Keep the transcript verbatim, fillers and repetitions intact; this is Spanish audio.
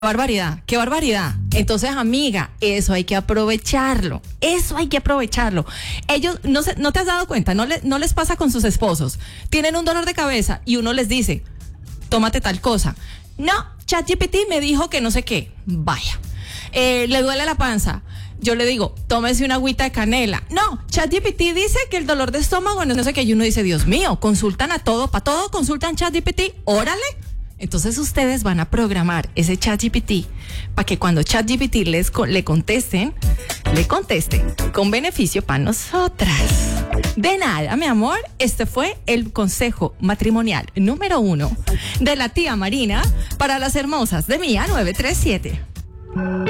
barbaridad, qué barbaridad. Entonces, amiga, eso hay que aprovecharlo. Eso hay que aprovecharlo. Ellos, no, se, no te has dado cuenta, no, le, no les pasa con sus esposos. Tienen un dolor de cabeza y uno les dice, tómate tal cosa. No, ChatGPT me dijo que no sé qué. Vaya. Eh, le duele la panza. Yo le digo, tómese una agüita de canela. No, ChatGPT dice que el dolor de estómago, no sé qué. Y uno dice, Dios mío, consultan a todo, para todo consultan ChatGPT. Órale. Entonces ustedes van a programar ese ChatGPT para que cuando ChatGPT les le contesten, le contesten con beneficio para nosotras. De nada, mi amor, este fue el consejo matrimonial número uno de la tía Marina para las hermosas de Mía nueve tres siete.